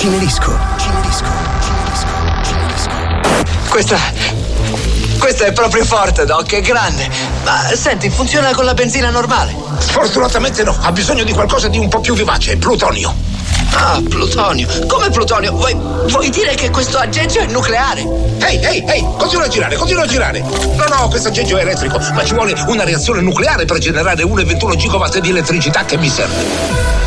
Cinerisco. Questa è proprio forte, Doc, è grande. Ma senti, funziona con la benzina normale? Sfortunatamente no, ha bisogno di qualcosa di un po' più vivace, plutonio. Ah, plutonio. Come plutonio? Vuoi dire che questo aggeggio è nucleare? Ehi, continua a girare. No, questo aggeggio è elettrico, ma ci vuole una reazione nucleare per generare 1,21 gigawatt di elettricità che mi serve.